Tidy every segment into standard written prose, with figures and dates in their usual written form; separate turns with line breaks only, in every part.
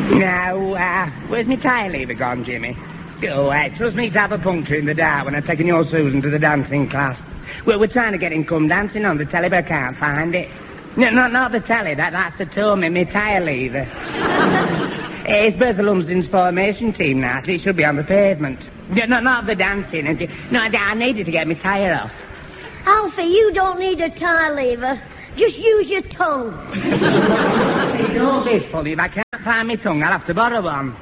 Now, where's my tire lever gone, Jimmy? Oh, trust me to have a puncture in the dark when I've taken your Susan to the dancing class. We're trying to get him come dancing on the telly, but I can't find it. No, not the telly, that's the tour, my tire lever. It's Bertha Lumsden's formation team now, it should be on the pavement. No, not the dancing. No, I needed to get my tire off.
Alfie, you don't need a tire lever. Just use your tongue.
Don't be funny. If I can't find my tongue, I'll have to borrow one.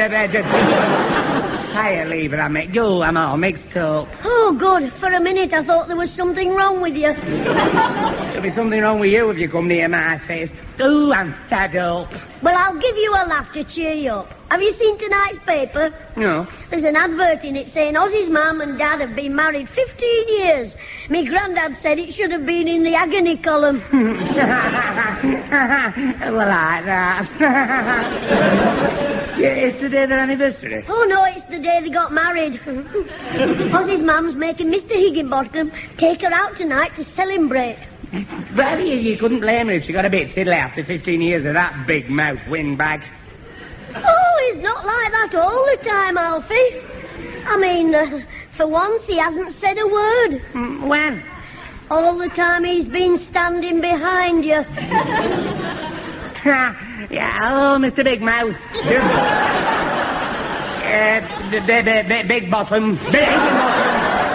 Tire lever, I'm all mixed up.
Oh, good. For a minute, I thought there was something wrong with you.
There'll be something wrong with you if you come near my face. Ooh, I'm fed up.
Well, I'll give you a laugh to cheer you up. Have you seen tonight's paper?
No.
There's an advert in it saying Ozzy's mum and dad have been married 15 years. Me granddad said it should have been in the agony column.
Well, like that. Yeah, it's today their anniversary.
Oh, no, it's the day they got married. Ozzy's mum's making Mr. Higginbottom take her out tonight to celebrate.
Well, you couldn't blame her if she got a bit tiddly after 15 years of that big mouth windbag.
Oh, he's not like that all the time, Alfie. I mean, for once he hasn't said a word.
When?
All the time he's been standing behind you.
Yeah, hello, Mr. Big Mouth. Big Bottom. Big Bottom.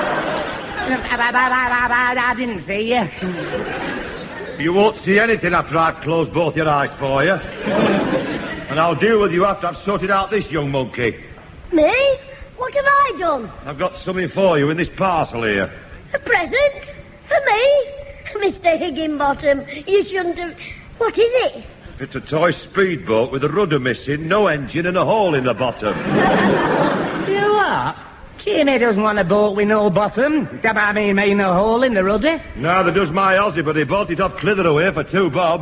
I didn't see you.
You won't see anything after I've closed both your eyes for you. And I'll deal with you after I've sorted out this young monkey.
Me? What have I done?
I've got something for you in this parcel here.
A present? For me? Mr. Higginbottom, you shouldn't have... What is it?
It's a toy speedboat with a rudder missing, no engine and a hole in the bottom.
You what? Jimmy doesn't want a boat with no bottom. I mean, no hole in the rudder.
Neither does my Aussie, but he bought it off Clitheroe for £2 bob.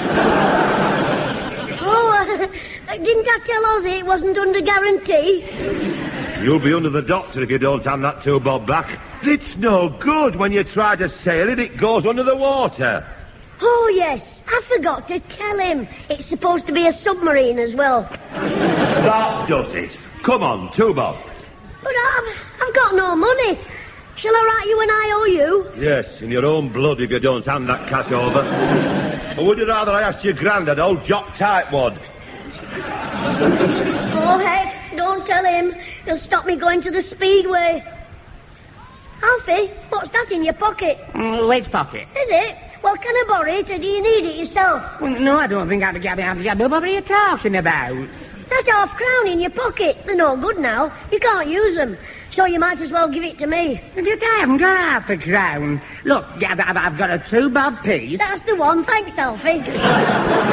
Didn't I tell Ozzy it wasn't under guarantee?
You'll be under the doctor if you don't hand that £2 bob back. It's no good. When you try to sail it, it goes under the water.
Oh, yes. I forgot to tell him. It's supposed to be a submarine as well.
That does it. Come on, £2 bob.
But I've got no money. Shall I write you an IOU?
Yes, in your own blood if you don't hand that cash over. Or would you rather I asked your granddad, old Jock Tightwad?
Oh, heck, don't tell him. He'll stop me going to the Speedway. Alfie, what's that in your pocket?
Which pocket?
Is it? Well, can I borrow it, or do you need it yourself?
Well, no, I don't think I'd get it. What are you talking about?
That £half-crown in your pocket. They're no good now. You can't use them. So you might as well give it to me.
But I haven't got half-a-crown. Look, I've got a £2 bob piece.
That's the one. Thanks, Alfie.